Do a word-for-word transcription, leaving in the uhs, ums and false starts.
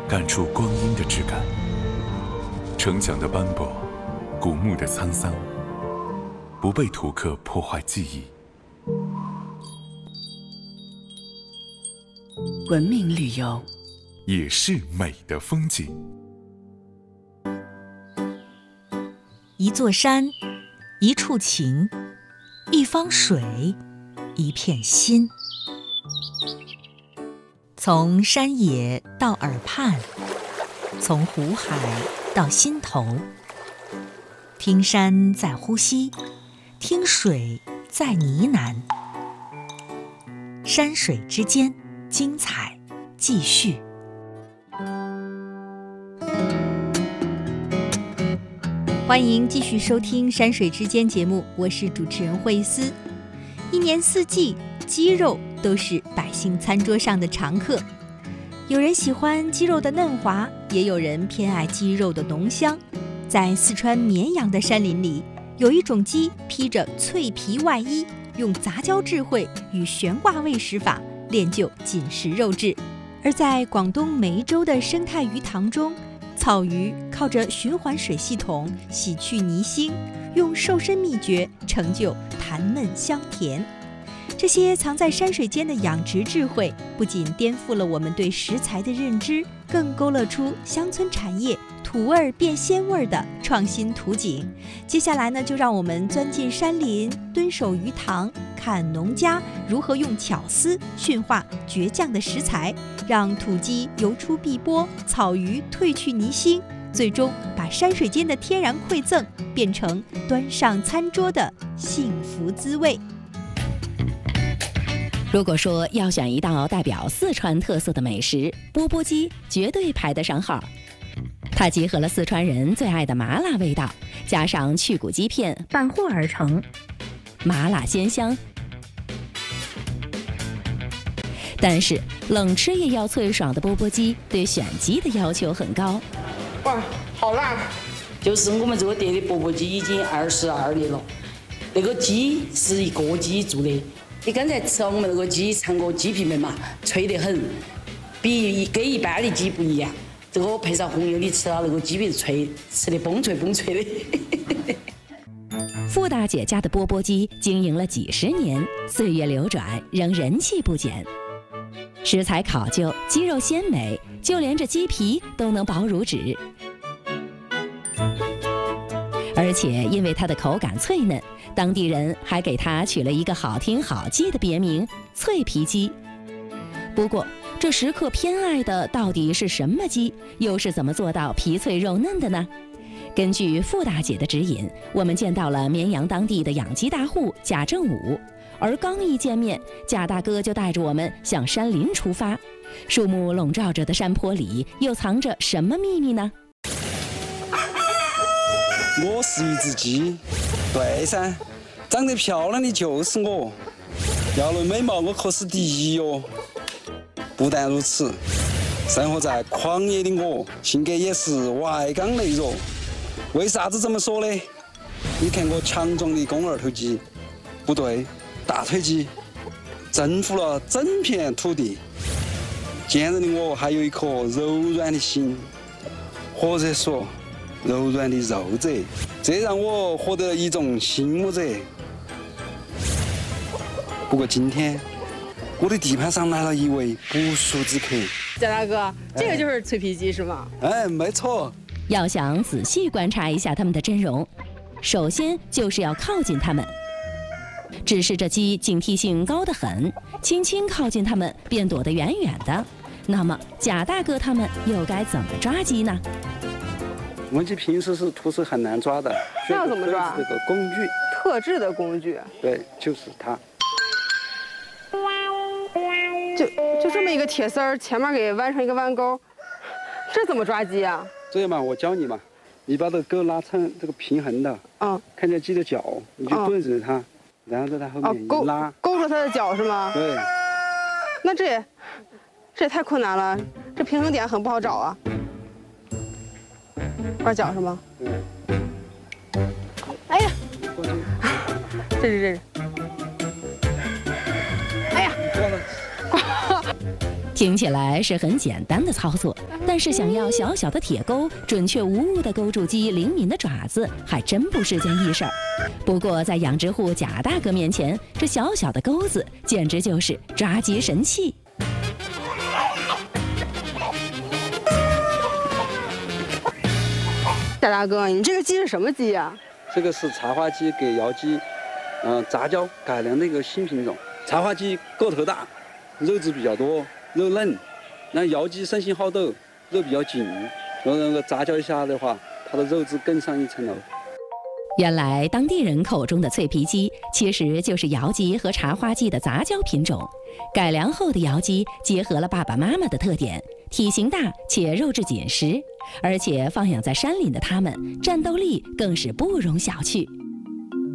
感触光阴的质感，城墙的斑驳，古墓的沧桑，不被土刻破坏记忆。 文明旅游也是美的风景。 一座山，一处情，一方水，一片心。从山野到耳畔，从湖海到心头，听山在呼吸，听水在呢喃。山水之间，精彩继续。欢迎继续收听《山水之间》节目，我是主持人慧思。一年四季，鸡肉都是百姓餐桌上的常客。有人喜欢鸡肉的嫩滑，也有人偏爱鸡肉的浓香。在四川绵阳的山林里，有一种鸡披着脆皮外衣，用杂交智慧与悬挂喂食法练就紧实肉质。而在广东梅州的生态鱼塘中，草鱼靠着循环水系统洗去泥腥，用瘦身秘诀成就弹嫩香甜。这些藏在山水间的养殖智慧，不仅颠覆了我们对食材的认知，更勾勒出乡村产业土味变鲜味的创新图景。接下来呢，就让我们钻进山林，蹲守鱼塘，看农家如何用巧思驯化倔强的食材，让土鸡游出碧波，草鱼褪去泥腥，最终把山水间的天然馈赠变成端上餐桌的幸福滋味。 如果说要选一道代表四川特色的美食，钵钵鸡绝对排得上号。它结合了四川人最爱的麻辣味道，加上去骨鸡片拌和而成，麻辣鲜香。但是冷吃也要脆爽的钵钵鸡对选鸡的要求很高。 哇，好辣！就是我们这个店的钵钵鸡已经二十二年了，那个鸡是一个鸡做的。你刚才吃了我们那个鸡，尝过鸡皮面嘛，脆得很，比跟一般的鸡不一样。这个配上红油，你吃了那个鸡皮脆，吃得崩脆崩脆的。 傅大姐家的钵钵鸡经营了几十年，岁月流转，仍人气不减。食材考究，鸡肉鲜美，就连这鸡皮都能薄如纸。而且因为它的口感脆嫩，当地人还给它取了一个好听好记的别名——脆皮鸡。不过，这食客偏爱的到底是什么鸡？又是怎么做到皮脆肉嫩的呢？根据傅大姐的指引，我们见到了绵阳当地的养鸡大户贾正武。而刚一见面，贾大哥就带着我们向山林出发。树木笼罩着的山坡里，又藏着什么秘密呢？ 我是一只鸡，对噻，长得漂亮的就是我。要论美貌，我可是第一哟。不但如此，生活在旷野的我，性格也是外刚内弱。为啥子这么说呢？你看我强壮的肱二头肌，不对，大腿肌，征服了整片土地。坚韧的我还有一颗柔软的心，或者说柔软的肉褶，这让我获得一种心目者。不过今天，我的地盘上来了一位不速之客。 贾大哥，这个就是脆皮鸡是吗？ 哎，没错。 要想仔细观察一下它们的真容，首先就是要靠近它们。只是这鸡警惕性高得很，轻轻靠近它们便躲得远远的。那么贾大哥他们又该怎么抓鸡呢？ 我们鸡平时是徒手很难抓的， 那要怎么抓？ 这个工具， 特制的工具。 对，就是它。 就就这么一个铁丝儿，前面给弯成一个弯钩，这怎么抓鸡啊？ 这样嘛，我教你嘛，你把这个钩拉成这个平衡的， 嗯， 看见鸡的脚，你就对着它，然后在它后面一拉， 勾着它的脚是吗？ 对。 那这也这也太困难了，这平衡点很不好找啊。抓脚是吗？ 对。 哎呀， 过去。 这是这是。哎呀， 听起来是很简单的操作，但是想要小小的铁钩准确无误地勾住鸡灵敏的爪子，还真不是件易事儿。不过在养殖户贾大哥面前，这小小的钩子简直就是抓鸡神器。 贾大哥，你这个鸡是什么鸡呀、啊？ 这个是茶花鸡给窑鸡，嗯、呃，杂交改良的一个新品种。茶花鸡个头大，肉质比较多，肉嫩。那窑鸡生性好斗，肉比较紧，然后那个杂交一下的话，它的肉质更上一层楼。 原来当地人口中的脆皮鸡，其实就是窑鸡和茶花鸡的杂交品种。改良后的窑鸡结合了爸爸妈妈的特点，体型大且肉质紧实，而且放养在山林的它们，战斗力更是不容小觑。